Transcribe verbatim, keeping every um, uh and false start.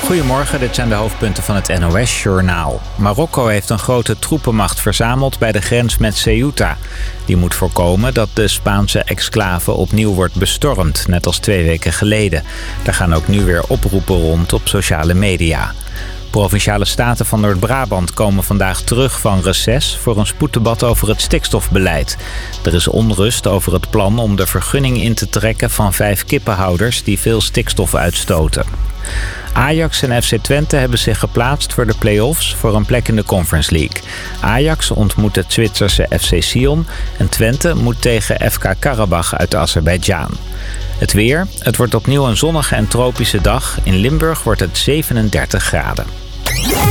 Goedemorgen, dit zijn de hoofdpunten van het N O S-journaal. Marokko heeft een grote troepenmacht verzameld bij de grens met Ceuta. Die moet voorkomen dat de Spaanse exclave opnieuw wordt bestormd, net als twee weken geleden. Daar gaan ook nu weer oproepen rond op sociale media. Provinciale staten van Noord-Brabant komen vandaag terug van reces voor een spoeddebat over het stikstofbeleid. Er is onrust over het plan om de vergunning in te trekken van vijf kippenhouders die veel stikstof uitstoten. Ajax en F C Twente hebben zich geplaatst voor de play-offs voor een plek in de Conference League. Ajax ontmoet het Zwitserse F C Sion en Twente moet tegen F K Karabach uit Azerbeidzjan. Het weer. Het wordt opnieuw een zonnige en tropische dag. In Limburg wordt het zevenendertig graden.